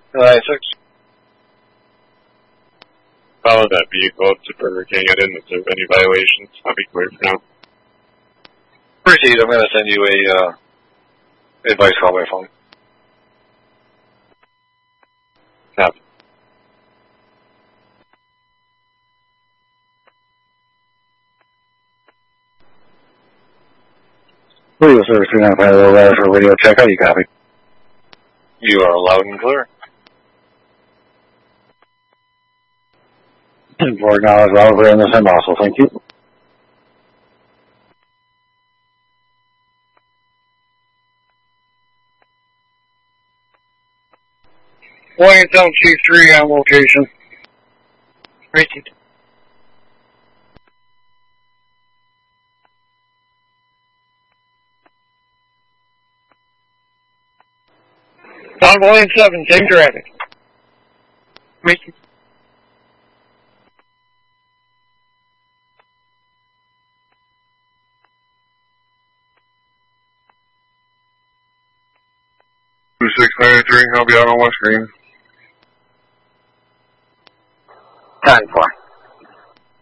6. Follow that vehicle to Burger King. I didn't observe any violations. I'll be clear for now. Proceed. I'm going to send you a advice call by phone. Copy. Radio service 395 for radio check. How you copy? You are loud and clear. 4 acknowledge loud and clear on this end also. Thank you. Williamstown Chief 3 on location. Richard. Convoy 7, take traffic. Richard. Two 693, I'll be out on West Green. 10-4.